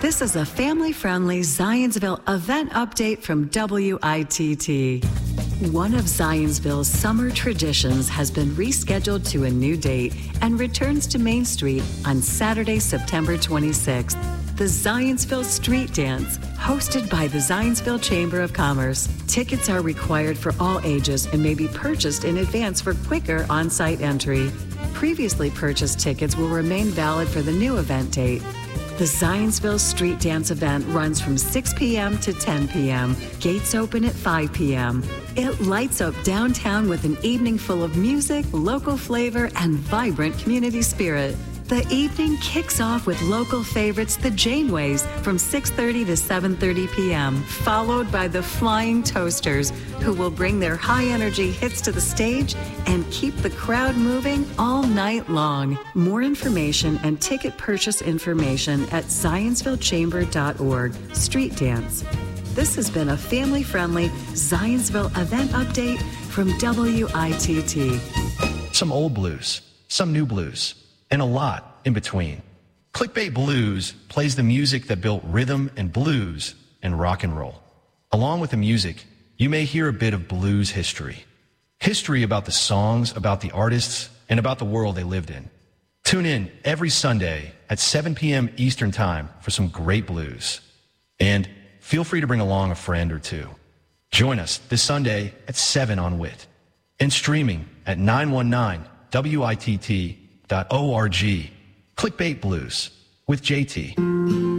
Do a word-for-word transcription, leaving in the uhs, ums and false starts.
This is a family-friendly Zionsville event update from W I T T. One of Zionsville's summer traditions has been rescheduled to a new date and returns to Main Street on Saturday, September twenty-sixth. The Zionsville Street Dance, hosted by the Zionsville Chamber of Commerce. Tickets are required for all ages and may be purchased in advance for quicker on-site entry. Previously purchased tickets will remain valid for the new event date. The Zionsville Street Dance event runs from six p.m. to ten p.m. Gates open at five p.m. It lights up downtown with an evening full of music, local flavor, and vibrant community spirit. The evening kicks off with local favorites, the Janeways, from six thirty to seven thirty p.m., followed by the Flying Toasters, who will bring their high-energy hits to the stage and keep the crowd moving all night long. More information and ticket purchase information at zionsville chamber dot org. Street Dance. This has been a family-friendly Zionsville event update from W I T T. Some old blues, some new blues, and a lot in between. Clickbait Blues plays the music that built rhythm and blues and rock and roll. Along with the music, you may hear a bit of blues history. History about the songs, about the artists, and about the world they lived in. Tune in every Sunday at seven p.m. Eastern Time for some great blues. And feel free to bring along a friend or two. Join us this Sunday at seven on W I T and streaming at nine one nine W I T T dot org. Clickbait Blues with J T.